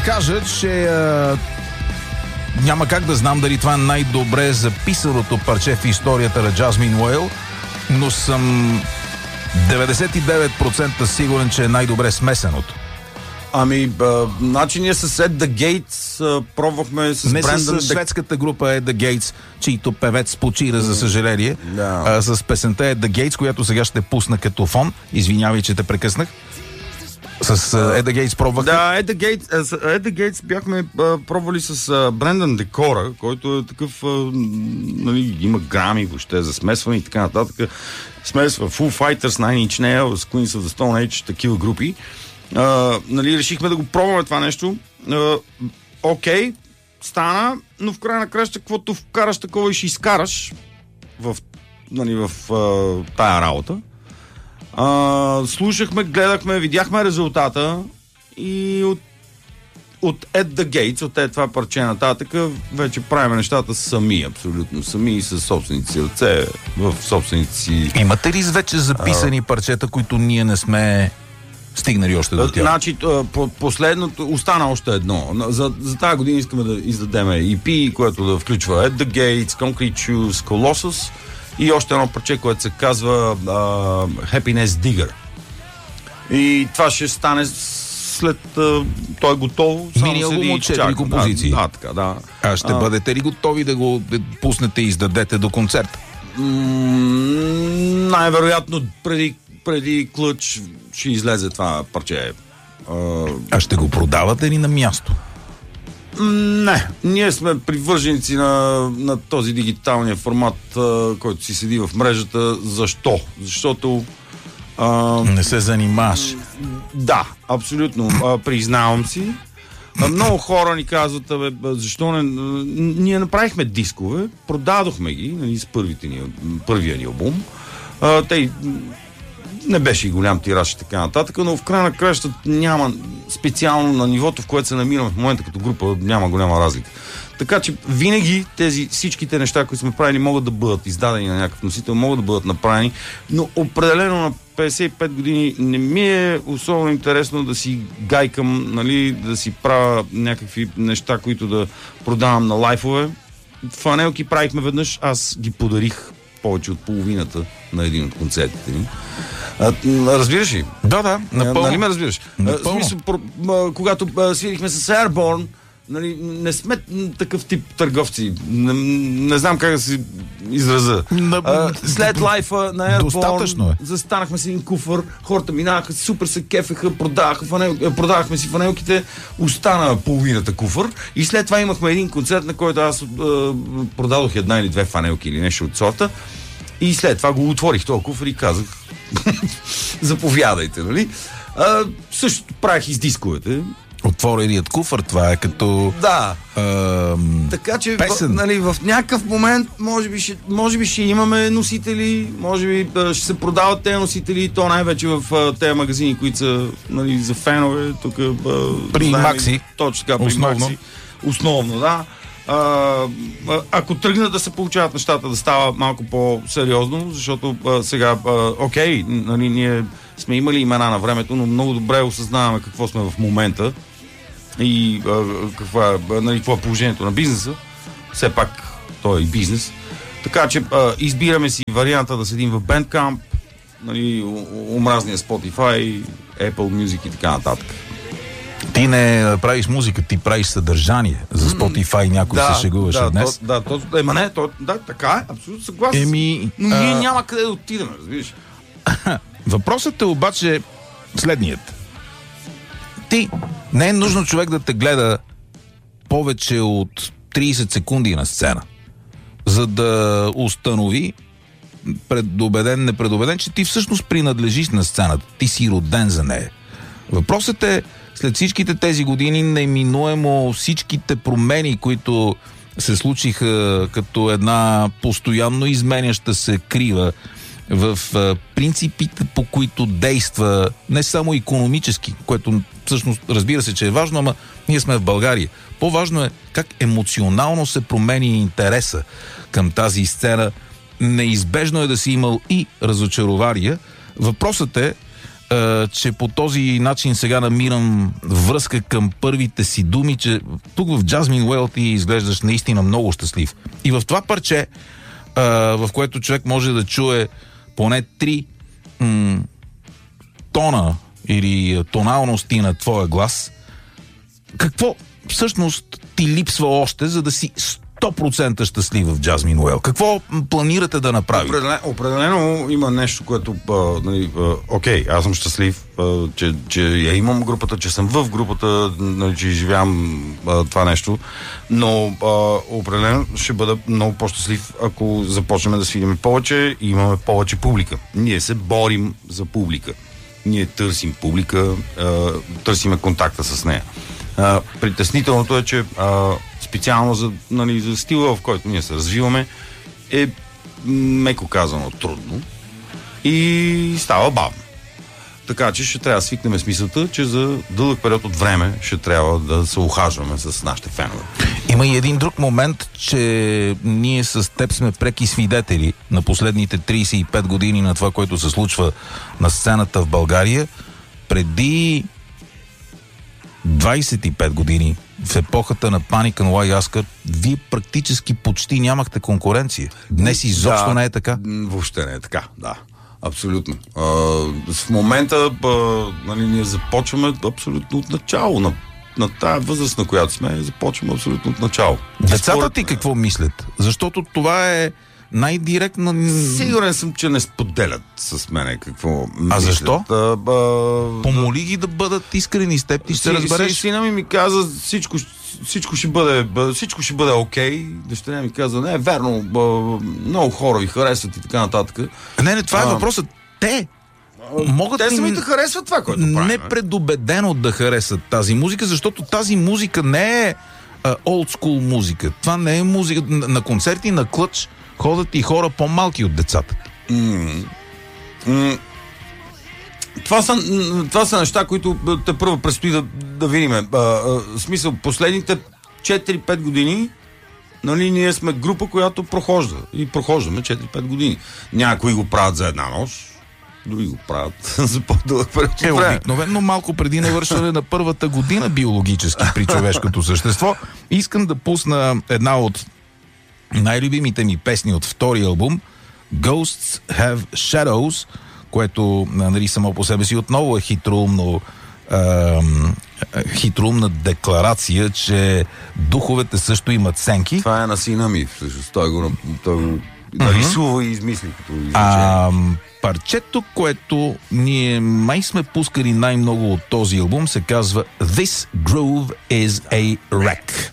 кажа, че няма как да знам дали това е най-добре записаното парче в историята на Jasmine Whale, но съм 99% сигурен, че е най-добре смесеното. Значи ние с Ed The Gates пробвахме с Брендан... Не с шведската група Ed The Gates, чийто певец почина, за съжаление. С песента Ed The Gates, която сега ще пусна като фон. Извинявай, че те прекъснах. С Ed The Gates пробвахме. Да, Ed The Gates бяхме пробвали с Брендан Декора, който е такъв, има грами въобще за смесване и така нататък. Смесва Foo Fighters, Nine Inch Nails, Queens of the Stone Age, такива групи. Решихме да го пробваме това нещо. Окей, стана, но в края на краща, каквото вкараш такова и ще изкараш в тая работа. Слушахме, гледахме, видяхме резултата и от Ed The Gates, от това парче нататък, вече правим нещата сами, абсолютно сами, с собствените си ръце, в собствените си... Имате ли вече записани парчета, които ние не сме стигнали още до тях? Значи, последното, остана още едно. За тази година искаме да издадем EP, което да включва Ed The Gates, Concrete Shoes, Colossus и още едно парче, което се казва Happiness Digger. И това ще стане след той е готово. Мини албум от 4 композиции. Да, така, да. А ще бъдете ли готови да го пуснете и издадете до концерта? Най-вероятно преди Клъч ще излезе това парче. А ще го продавате ли на място? Не. Ние сме привърженици на този дигиталния формат, който си седи в мрежата. Защо? Защото не се занимаш. Да, абсолютно. Признавам си. Много хора ни казват, защо не... Ние направихме дискове, продадохме ги, с първия ни албум. Те не беше и голям тираж и така нататък, но в края на кращата няма специално на нивото, в което се намираме в момента като група, няма голяма разлика. Така че винаги всичките неща, които сме правили, могат да бъдат издадени на някакъв носител, могат да бъдат направени, но определено на 55 години не ми е особено интересно да си гайкам, да си правя някакви неща, които да продавам на лайфове. Фанелки правихме веднъж, аз ги подарих повече от половината на един от концертите ни. Разбираш ли? Да, напълно. Нали ме разбираш? Смисъл, когато свирихме с Airborne, не сме такъв тип търговци. Не знам как да се израза. След лайфа на Airborne застанахме с един куфър, хората минаваха, супер се кефеха, продавахме си фанелките, остана половината куфър и след това имахме един концерт, на който аз продадох една или две фанелки или нещо от сорта и след това го отворих този куфър и казах заповядайте, нали? Същото правих и с дисковете. Отвореният куфър, това е като... Да. Така че в някакъв момент може би ще имаме носители, може би ще се продават тези носители, то най-вече в тези магазини, които са за фенове, тук... При Макси. Точно така, при Макси. Основно, да. Ако тръгнат да се получават нещата, да става малко по-сериозно, защото сега, ние сме имали имена на времето, но много добре осъзнаваме какво сме в момента и какво е положението на бизнеса. Все пак той е и бизнес. Така че избираме си варианта да седим в Bandcamp, омразния Spotify, Apple Music и така нататък. Ти не правиш музика, ти правиш съдържание. За Spotify някой се шегуваше днес. Така е, абсолютно съгласен. Но ние няма къде да отидем, разбираш. Въпросът е обаче следният. Не е нужно човек да те гледа повече от 30 секунди на сцена, за да установи предубеден, непредубеден, че ти всъщност принадлежиш на сцената. Ти си роден за нея. Въпросът е, след всичките тези години, неминуемо всичките промени, които се случиха като една постоянно изменяща се крива в принципите, по които действа не само икономически, което всъщност разбира се, че е важно, ама ние сме в България. По-важно е как емоционално се промени интереса към тази сцена. Неизбежно е да си имал и разочарования. Въпросът е че по този начин сега намирам връзка към първите си думи, че тук в Jasmine Well ти изглеждаш наистина много щастлив. И в това парче, в което човек може да чуе поне 3 тона или тоналности на твоя глас, какво всъщност ти липсва още, за да си 100% щастлив в Jasmine Well? Какво планирате да направите? Определено има нещо, което окей, аз съм щастлив, че я имам групата, че съм в групата, че изживявам това нещо, но определено ще бъда много по-щастлив, ако започнем да свидим повече и имаме повече публика. Ние се борим за публика. Ние търсим публика, търсиме контакта с нея. Притеснителното е, че специално за стила, в който ние се развиваме, е меко казано трудно и става бавно. Така че ще трябва да свикнем с мисълта, че за дълъг период от време ще трябва да се ухажваме с нашите фенове. Има и един друг момент, че ние с теб сме преки свидетели на последните 35 години на това, което се случва на сцената в България. Преди 25 години, в епохата на Panic and Why Asker, вие практически почти нямахте конкуренция. Днес изобщо не е така? Въобще не е така, да. Абсолютно. В момента ние започваме абсолютно от начало. На тая възраст, на която сме, започваме абсолютно от начало. Децата ти какво мислят? Защото това е най-директно... Сигурен съм, че не споделят с мене какво мислят. А защо? Помоли ги да бъдат искрени с теб, ти ще разбереш. Сина ми каза, всичко ще бъде окей. Дъщеря ми каза, не, верно, много хора ви харесват и така нататък. Не, това е въпросът. Те самите харесват това, което правим. Непредубедено да харесат тази музика, защото тази музика не е олдскул музика. Това не е музика. На концерти, на клъч ходят и хора по-малки от децата. Това са неща, които те първо предстои да видим. В смисъл, последните 4-5 години ние сме група, която прохожда. И прохождаме 4-5 години. Някои го правят за една нощ, други го правят за по-дълъг период от време. Обикновено малко преди навършване на първата година биологически при човешкото същество. Искам да пусна една от най-любимите ми песни от втория албум, Ghosts Have Shadows, което само по себе си отново е хитроумна декларация, че духовете също имат сенки. Това е на сина ми, всъщност. Той го нарисува и измисли като изречение. Парчето, което ние май сме пускали най-много от този албум, се казва This Groove is a Wreck.